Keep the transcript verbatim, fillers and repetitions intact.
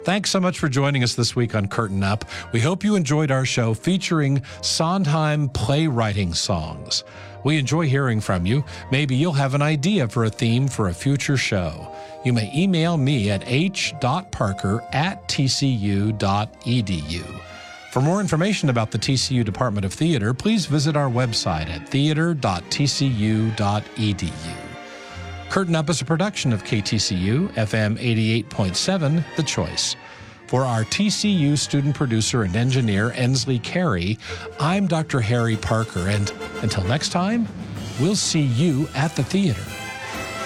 Thanks so much for joining us this week on Curtain Up. We hope you enjoyed our show featuring Sondheim playwriting songs. We enjoy hearing from you. Maybe you'll have an idea for a theme for a future show. You may email me at h dot parker at t c u dot e d u. For more information about the T C U Department of Theater, please visit our website at theater dot t c u dot e d u. Curtain Up is a production of K T C U, F M eighty-eight point seven, The Choice. For our T C U student producer and engineer, Ensley Carey, I'm Doctor Harry Parker, and until next time, we'll see you at the theater.